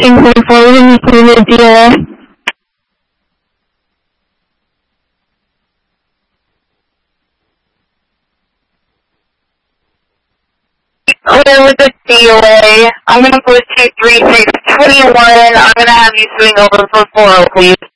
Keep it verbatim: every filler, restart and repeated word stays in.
include forwarding included deal. Clear with the D O A. I'm going to put two three six two one. I'm going to have you swing over for four oh, please.